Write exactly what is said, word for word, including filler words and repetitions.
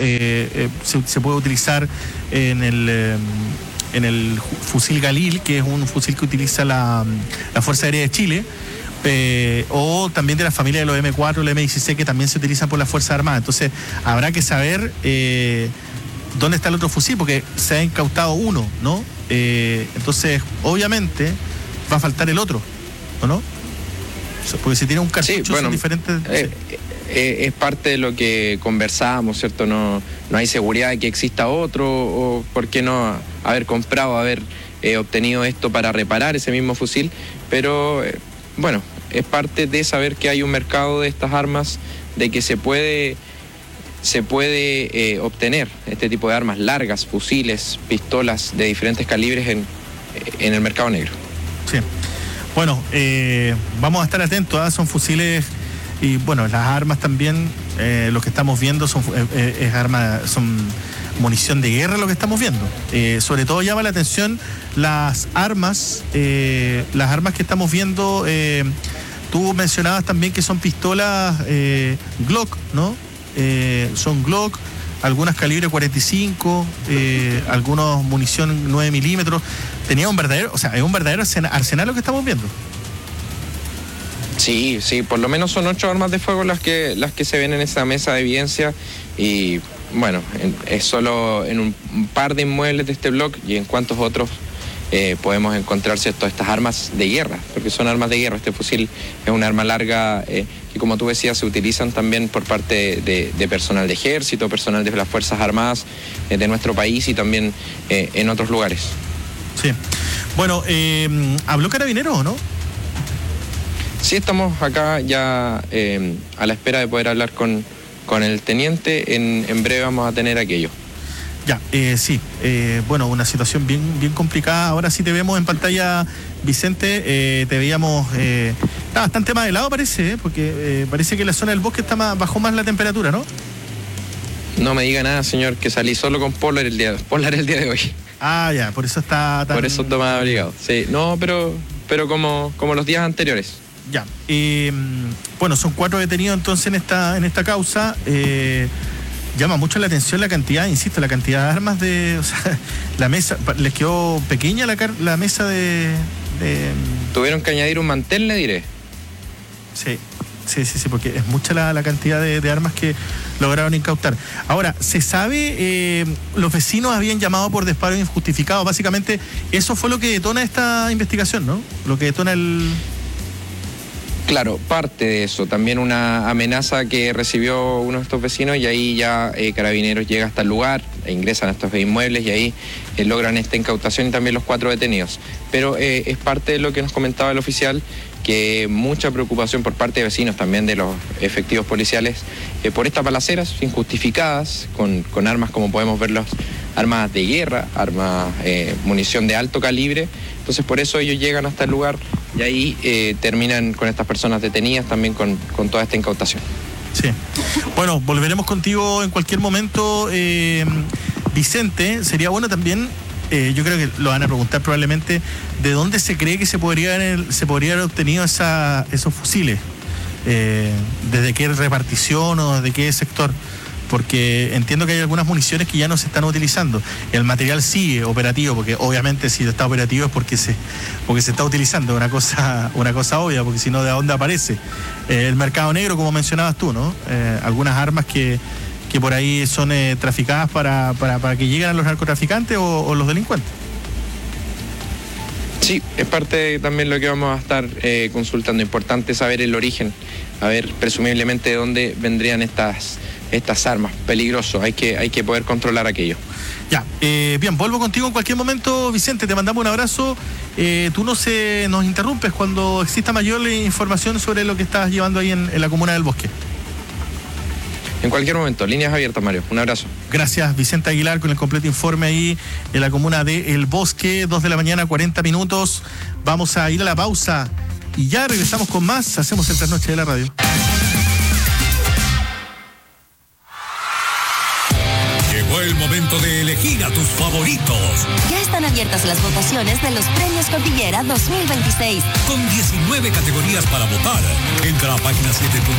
eh, eh, se, se puede utilizar en el... Eh, en el fusil Galil, que es un fusil que utiliza la, la Fuerza Aérea de Chile, eh, o también de la familia de los eme cuatro, los eme dieciséis, que también se utilizan por las Fuerzas Armadas. Entonces habrá que saber eh, dónde está el otro fusil, porque se ha incautado uno, ¿no? Eh, entonces, obviamente, va a faltar el otro, ¿o no? Porque si tiene un cartucho, sí, bueno, son diferentes... Eh, sí. eh, es parte de lo que conversábamos, ¿cierto? No, no hay seguridad de que exista otro, o por qué no haber comprado, haber eh, obtenido esto para reparar ese mismo fusil, pero eh, bueno, es parte de saber que hay un mercado de estas armas, de que se puede, se puede eh, obtener este tipo de armas largas, fusiles, pistolas de diferentes calibres en, en el mercado negro. Sí. Bueno, eh, vamos a estar atentos, ¿eh? Son fusiles y bueno, las armas también, eh, lo que estamos viendo son eh, es armas, son munición de guerra lo que estamos viendo. Eh, sobre todo llama la atención las armas, eh, las armas que estamos viendo. Eh, tú mencionabas también que son pistolas eh, Glock, ¿no? Eh, son Glock, algunas calibre cuarenta y cinco, eh, algunos munición nueve milímetros. Tenía un verdadero, o sea, es un verdadero arsenal lo que estamos viendo. Sí, sí, por lo menos son ocho armas de fuego las que las que se ven en esa mesa de evidencia y bueno, en, es solo en un, un par de inmuebles de este bloque y en cuantos otros eh, podemos encontrar, ¿cierto?, estas armas de guerra, porque son armas de guerra. Este fusil es un arma larga eh, que, como tú decías, se utilizan también por parte de, de personal de ejército, personal de las Fuerzas Armadas eh, de nuestro país y también eh, en otros lugares. Sí. Bueno, eh, ¿habló Carabineros o no? Sí, estamos acá ya eh, a la espera de poder hablar con, con el teniente. En, en breve vamos a tener aquello. Ya, eh, sí. Eh, bueno, una situación bien, bien complicada. Ahora sí te vemos en pantalla, Vicente. Eh, te veíamos... Eh, está bastante más helado, parece, ¿eh? Porque eh, parece que la zona del bosque está más, bajó más la temperatura, ¿no? No me diga nada, señor, que salí solo con polar el día, polar el día de hoy. Ah, ya, por eso está tan... Por eso está más abrigado. Sí, no, pero, pero como, como los días anteriores. Ya, eh, bueno, son cuatro detenidos entonces en esta en esta causa. Eh, llama mucho la atención la cantidad, insisto, la cantidad de armas de... O sea, la mesa, les quedó pequeña la, la mesa de, de... Tuvieron que añadir un mantel, le diré. Sí, sí, sí, sí, porque es mucha la, la cantidad de, de armas que lograron incautar. Ahora, se sabe, eh, los vecinos habían llamado por disparo injustificado. Básicamente, eso fue lo que detona esta investigación, ¿no? Lo que detona el... Claro, parte de eso, también una amenaza que recibió uno de estos vecinos y ahí ya eh, Carabineros llega hasta el lugar, e ingresan a estos inmuebles y ahí eh, logran esta incautación y también los cuatro detenidos. Pero eh, es parte de lo que nos comentaba el oficial, que mucha preocupación por parte de vecinos, también de los efectivos policiales, eh, por estas balaceras injustificadas, con, con armas como podemos verlos, armas de guerra, armas, eh, munición de alto calibre. Entonces por eso ellos llegan hasta el lugar y ahí eh, terminan con estas personas detenidas, también con, con toda esta incautación. Sí. Bueno, volveremos contigo en cualquier momento, eh, Vicente. Sería bueno también, eh, yo creo que lo van a preguntar probablemente, ¿de dónde se cree que se podría haber, se podría haber obtenido esa, esos fusiles? Eh, ¿Desde qué repartición o desde qué sector? Porque entiendo que hay algunas municiones que ya no se están utilizando. El material sigue operativo, porque obviamente si está operativo es porque se porque se está utilizando, una cosa una cosa obvia, porque si no, ¿de dónde aparece? Eh, el mercado negro, como mencionabas tú, ¿no? Eh, algunas armas que, que por ahí son eh, traficadas para, para, para que lleguen a los narcotraficantes o, o los delincuentes. Sí, es parte de también lo que vamos a estar eh, consultando. Importante saber el origen, a ver presumiblemente de dónde vendrían estas... estas armas, peligroso, hay que, hay que poder controlar aquello. Ya, eh, bien, vuelvo contigo en cualquier momento, Vicente, te mandamos un abrazo. Eh, tú no se nos interrumpes cuando exista mayor información sobre lo que estás llevando ahí en, en la comuna del Bosque. En cualquier momento, líneas abiertas, Mario, un abrazo. Gracias, Vicente Aguilar, con el completo informe ahí en la comuna de El Bosque, dos de la mañana, cuarenta minutos. Vamos a ir a la pausa y ya regresamos con más, hacemos el trasnoche de la radio. Llegó el momento de elegir a tus favoritos. Ya están abiertas las votaciones de los Premios Cordillera dos mil veintiséis. Con diecinueve categorías para votar. Entra a página siete punto